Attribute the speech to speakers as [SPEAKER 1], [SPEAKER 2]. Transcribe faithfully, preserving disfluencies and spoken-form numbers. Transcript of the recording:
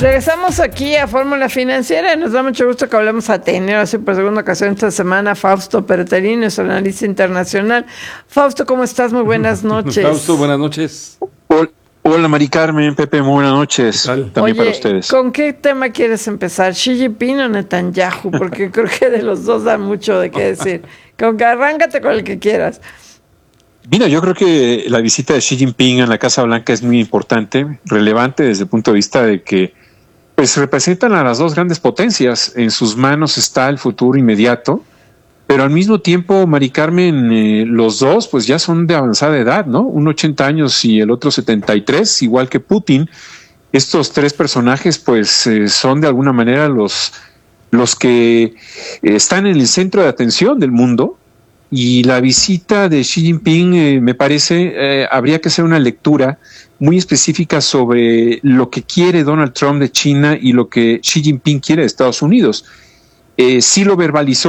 [SPEAKER 1] Regresamos aquí a Fórmula Financiera y nos da mucho gusto que hablemos a tener así por segunda ocasión esta semana Fausto Perotterini, nuestro analista internacional. Fausto, ¿cómo estás? Muy buenas noches.
[SPEAKER 2] Fausto, buenas noches.
[SPEAKER 3] Hola, Mari Carmen, Pepe, muy buenas noches. También
[SPEAKER 1] Oye,
[SPEAKER 3] para ustedes.
[SPEAKER 1] ¿con qué tema quieres empezar? ¿Xi Jinping o Netanyahu? Porque creo que de los dos dan mucho de qué decir. Con que arráncate con el que quieras.
[SPEAKER 3] Mira, yo creo que la visita de Xi Jinping a la Casa Blanca es muy importante, relevante desde el punto de vista de que pues representan a las dos grandes potencias. En sus manos está el futuro inmediato, pero al mismo tiempo, Mari Carmen, eh, los dos pues ya son de avanzada edad, ¿no? Uno ochenta años y el otro setenta y tres, igual que Putin. Estos tres personajes pues eh, son de alguna manera los, los que eh, están en el centro de atención del mundo. Y la visita de Xi Jinping, eh, me parece, eh, habría que hacer una lectura muy específica sobre lo que quiere Donald Trump de China y lo que Xi Jinping quiere de Estados Unidos. Eh, sí lo verbalizó